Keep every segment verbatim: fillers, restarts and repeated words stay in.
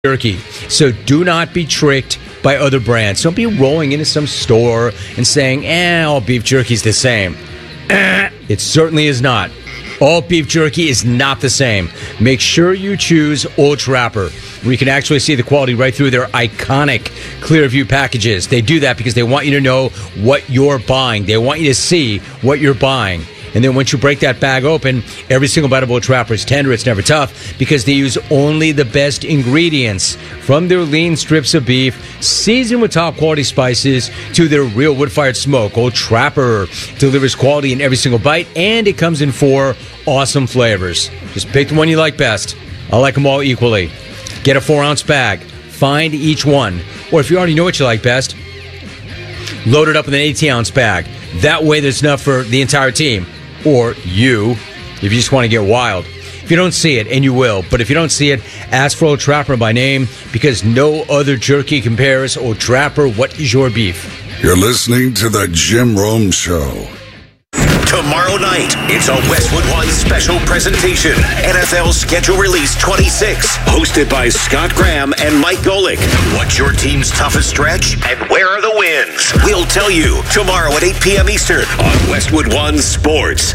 jerky. So do not be tricked by other brands. Don't be rolling into some store and saying, eh, all beef jerky is the same. Eh, it certainly is not. All beef jerky is not the same. Make sure you choose Old Trapper, where you can actually see the quality right through their iconic Clearview packages. They do that because they want you to know what you're buying. They want you to see what you're buying. And then once you break that bag open, every single bite of Old Trapper is tender. It's never tough because they use only the best ingredients from their lean strips of beef, seasoned with top quality spices, to their real wood-fired smoke. Old Trapper delivers quality in every single bite, and it comes in four awesome flavors. Just pick the one you like best. I like them all equally. Get a four-ounce bag. Find each one. Or if you already know what you like best, load it up with an eighteen-ounce bag. That way there's enough for the entire team. Or you, if you just want to get wild. If you don't see it, and you will, but if you don't see it, ask for Old Trapper by name, because no other jerky compares. Old Trapper, what is your beef? You're listening to The Jim Rome Show. Tomorrow night, it's a Westwood One special presentation. N F L Schedule Release twenty-six, hosted by Scott Graham and Mike Golick. What's your team's toughest stretch, and where are the wins? We'll tell you tomorrow at eight p.m. Eastern on Westwood One Sports.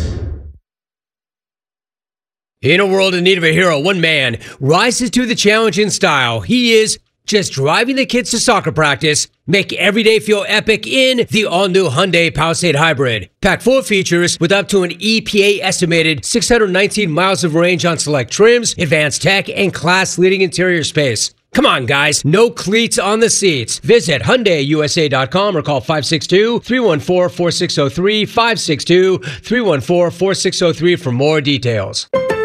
In a world in need of a hero, one man rises to the challenge in style. He is just driving the kids to soccer practice. Make every day feel epic in the all-new Hyundai Palisade Hybrid. Packed full of features with up to an E P A-estimated six hundred nineteen miles of range on select trims, advanced tech, and class-leading interior space. Come on, guys. No cleats on the seats. Visit Hyundai U S A dot com or call five six two, three one four, four six zero three, five six two, three one four, four six zero three for more details.